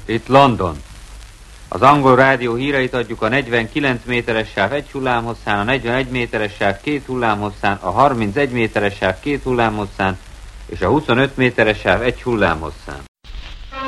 Itt London. Az angol rádió híreit adjuk a 49 méteres sáv 1 hullámhosszán, a 41 méteres sáv 2 hullámhosszán, a 31 méteres sáv 2 hullámhosszán és a 25 méteres sáv 1 hullámhosszán.